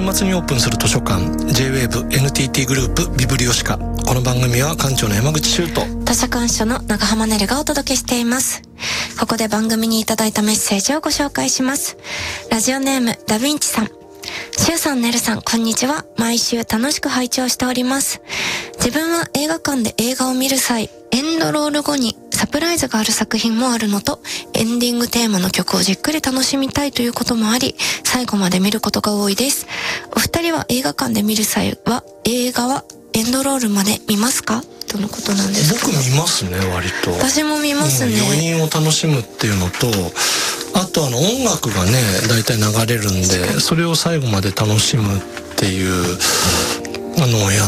末にオープンする図書館 J-WAVE NTT グループビブリオシカ。この番組は館長の山口修斗、 図書館主の長浜ねるがお届けしています。ここで番組にいただいたメッセージをご紹介します。ラジオネームダヴィンチさん。シュウさん、ねるさん、こんにちは。毎週楽しく拝聴しております。自分は映画館で映画を見る際、エンドロール後にサプライズがある作品もあるのと、エンディングテーマの曲をじっくり楽しみたいということもあり、最後まで見ることが多いです。お二人は映画館で見る際は、映画はエンドロールまで見ますかとのことなんですけど。 僕見ますね、割と。 私も見ますね。 余韻を楽しむっていうのと、あと音楽がね、だいたい流れるんで、それを最後まで楽しむっていうのをや